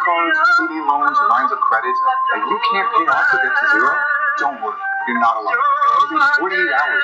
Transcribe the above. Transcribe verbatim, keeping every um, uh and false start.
cards, C D loans, lines of credit that you can't pay off or get to zero? Don't worry, you're not alone. Within forty-eight hours,